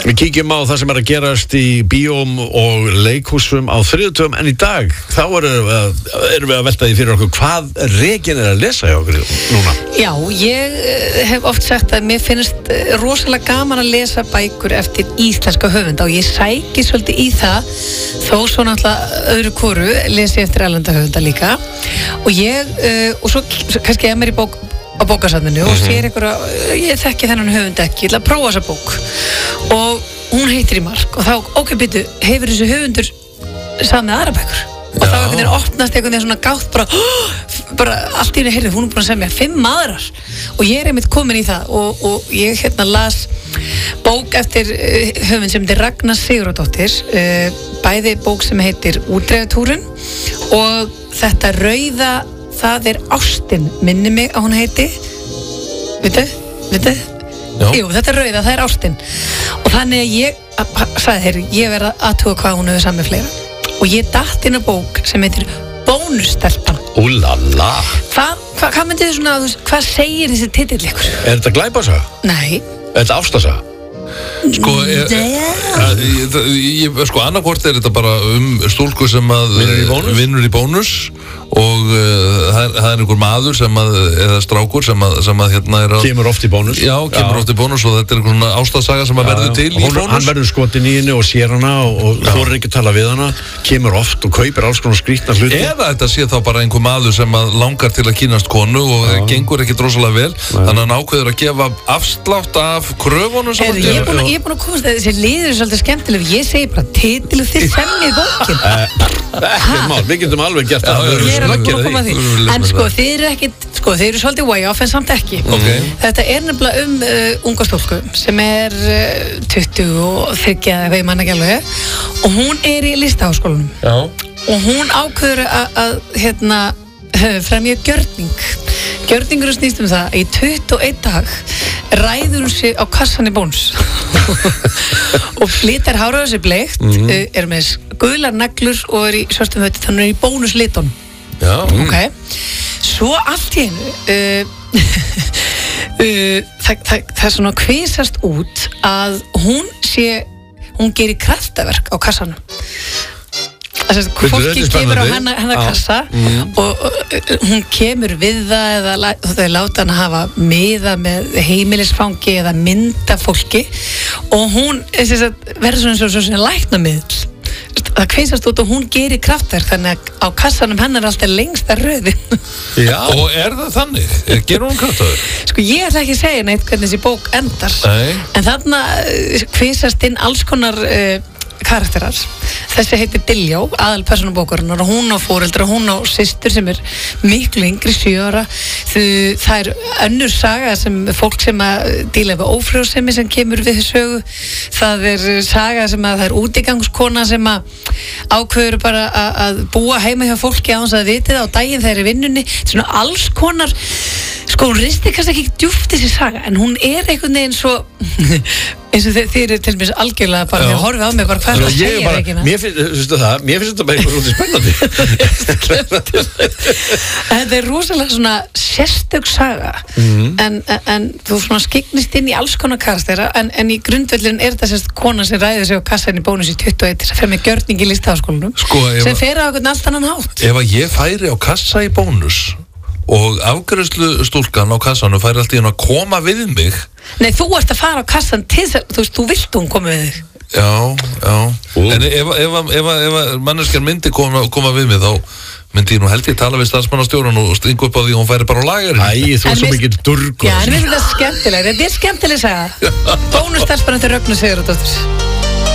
Við kíkjum á það sem að gerast í bíóm og leikhúsum á þriðjudögum, en í dag þá erum við að velta því fyrir okkur hvað Regína að lesa hjá okkur núna. Já, ég hef oft sagt að mér finnst rosalega gaman að lesa bækur eftir íslenska höfunda og ég sæki svolítið í það, þó svo náttúrulega öðru hvoru lesi ég eftir erlenda höfunda líka og og svo kannski ég mér í bók á bókasafninu og sér ég þekki þennan höfund ekki, ég ætla að prófa þessa bók og hún heitir í mark og þá, býtu, hefur þessi höfundur samið aðra bækur og þá einhvern veginn opnast einhvern veginn svona gátt bara allt í henni heyrðu, hún búin að semja 5 aðrar og ég einmitt komin í það og ég las bók eftir höfund sem heitir Ragna Sigurðardóttir, bæði bók sem heitir Útregatúrinn og þetta rauða það ástin, minni mig að hún heiti Vittu? Jú, þetta rauða, það ástin og þannig að ég sagði ég verða að tuga hvað hún hefur samið fleira og ég datt inn á bók sem heitir Bónusstelpan. Úlala. Hvað myndið þið svona, hvað segir þessi titill ykkur? Er þetta glæpasaga? Nei. Er þetta ástarsaga? Annarkvort er þetta bara stúlku sem að vinnur í bónus og það er einhver maður eða strákur sem að hérna er að kemur oft í bónus. Já, kemur oft í bónus og þetta er einhvern ástarsaga sem að verður til í bónus. Hann verður skotin í henni og sér hana og þorir ekki að tala við hana, kemur oft og kaupir alls konar skrýtna hluti. Eða þetta sé þá bara einhver maður sem að langar til að kynast konu og gengur ekki drosalega vel, þannig að hann ákveður að gefa afslátt af kröfunum sem hann gerir. Ég er búin að komast að þessi liður svolítið skemmtileg, ég segi bara titilu þið semmið bókin. Ekkert mál, við getum alveg gert það. En þið eru ekkit, þið eru svolítið way off en samt ekki. Þetta er nefnilega unga stúlku sem er 20 og 30 eða hvað ég manna ekki alveg og hún er í Listaháskólanum og hún ákveður að fremja gjörning. Gjörningur snýst það í 21 dag ræður hún sig á kassan í bónus og litar háraðu sig bleikt, er með gular neglur og er í svörstum hötti, þannig er í bónuslitunum. Okay. Svo allt í einu það svona kvisast út að hún gerir kraftaverk á kassanum. Fólki kemur á hennar kassa og hún kemur við það eða þau láta hann hafa miða með heimilisfangi eða mynda fólki og hún verður svona læknamiðl. Það kveisast út og hún gerir kraftverk þannig að á kassanum hennar er alltaf lengsta röðin. Já, og er það þannig? Gerur hún kraftverk? Ég ætla ekki að segja neitt hvernig þessi bók endar. En þarna kveisast inn alls konar karakterar. Þessi heitir Diljá, aðalpersóna bókarinnar og hún á foreldra, hún á systur sem er miklu yngri, 7 ára. Það er önnur saga sem fólk sem að díla við ófrjósemi sem kemur við sögu. Það er saga sem að það er útigangskona sem að ákveður bara að búa heima hjá fólki á þess að viti það á daginn þegar er í vinnunni. Þetta er svona alls konar, hún ristir kannski ekki djúpt þessi saga en hún er einhvern veginn svo eins og þið eru til mér algjörlega bara þegar horfið á mig bara hvað það segir ekki. Mér finnst þetta bara eitthvað spennandi. Þetta er rosalega svona sérstök saga en þú svona skyggnist inn í alls konar karaktera en í grundvöllin er þetta sérst kona sem ræður sig á kassan í bónus í 21 sem fer með gjörning í Listaháskólanum sem fer á einhvern allt annan hátt. Ef að ég færi á kassa í bónus og afgreiðslu stúlkan á kassanum færi alltaf að koma við mig. Nei, þú ert að fara á kassan til þess að þú vilt hún koma við þig. Já. En ef manneskjar myndi koma við mig þá myndi ég held ég tala við starfsmannastjóran og stinga upp á því og hún færi bara á lagerinn. Æ, þú er svo mikið durgur. Já, en við finnum þetta skemmtilega. Þetta er skemmtileg saga. Bónusstelpan eftir Rögnu Sigurðardóttur.